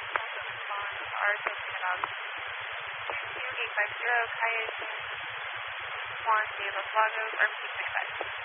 Also respond are taking about 22850 Coyote, Juan de los Lagos, RBC 25.